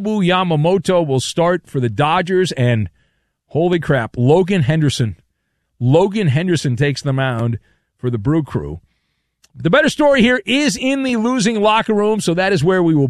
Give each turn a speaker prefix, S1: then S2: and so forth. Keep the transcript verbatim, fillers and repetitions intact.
S1: Nobu Yamamoto will start for the Dodgers, and holy crap, Logan Henderson. Logan Henderson takes the mound for the Brew Crew. The better story here is in the losing locker room, so that is where we will